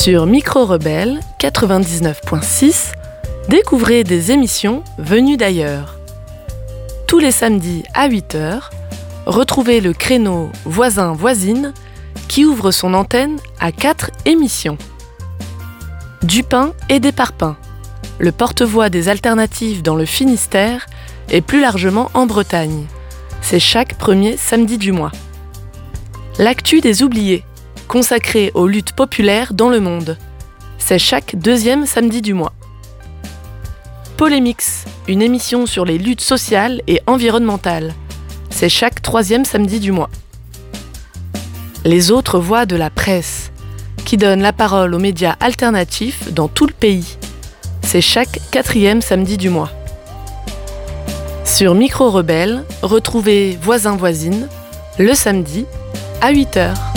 Sur Micro Rebelle 99.6, découvrez des émissions venues d'ailleurs. Tous les samedis à 8h, retrouvez le créneau Voisin-Voisine qui ouvre son antenne à 4 émissions. Du pain et des parpaings, le porte-voix des alternatives dans le Finistère et plus largement en Bretagne. C'est chaque premier samedi du mois. L'actu des oubliés, consacré aux luttes populaires dans le monde. C'est chaque deuxième samedi du mois. Polémix, une émission sur les luttes sociales et environnementales. C'est chaque troisième samedi du mois. Les autres voix de la presse, qui donnent la parole aux médias alternatifs dans tout le pays. C'est chaque quatrième samedi du mois. Sur Micro Rebelle, retrouvez Voisin-Voisine le samedi à 8h.